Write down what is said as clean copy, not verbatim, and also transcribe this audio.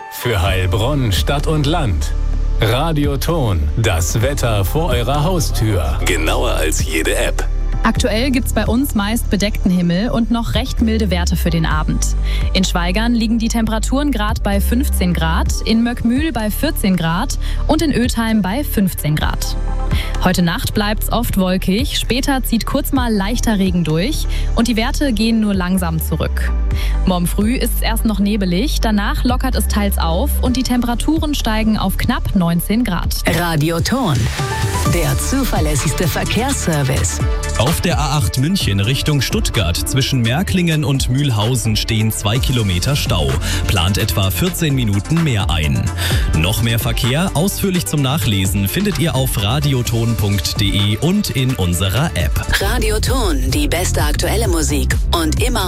Für Heilbronn, Stadt und Land. Radioton, das Wetter vor eurer Haustür. Genauer als jede App. Aktuell gibt's bei uns meist bedeckten Himmel und noch recht milde Werte für den Abend. In Schwaigern liegen die Temperaturen gerade bei 15 Grad, in Möckmühl bei 14 Grad und in Ötheim bei 15 Grad. Heute Nacht bleibt's oft wolkig, später zieht kurz mal leichter Regen durch und die Werte gehen nur langsam zurück. Morgen früh ist es erst noch nebelig, danach lockert es teils auf und die Temperaturen steigen auf knapp 19 Grad. Radioton, der zuverlässigste Verkehrsservice. Auf der A8 München Richtung Stuttgart zwischen Märklingen und Mühlhausen stehen 2 Kilometer Stau. Plant etwa 14 Minuten mehr ein. Noch mehr Verkehr, ausführlich zum Nachlesen, findet ihr auf radioton.de und in unserer App. Radioton, die beste aktuelle Musik und immer